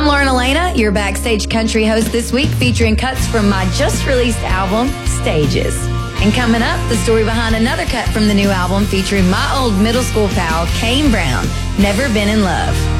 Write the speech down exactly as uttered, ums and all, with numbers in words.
I'm Lauren Elena, your Backstage Country host this week, featuring cuts from my just-released album, Stages. And coming up, the story behind another cut from the new album featuring my old middle school pal, Kane Brown, Never Been in Love.